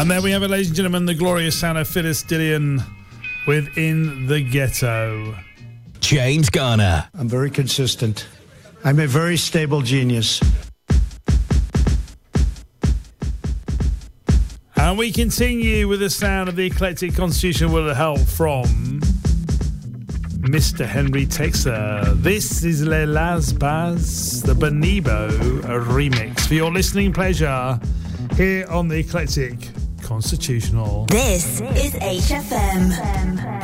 And there we have it, ladies and gentlemen, the glorious sound of Phyllis Dillon with In the Ghetto. James Garner. I'm very consistent. I'm a very stable genius. And we continue with the sound of the eclectic constitution with the help from Mr. Henry Texer. This is Le Las Baz, the Bonibo remix for your listening pleasure here on the Eclectic Constitutional. This is HFM.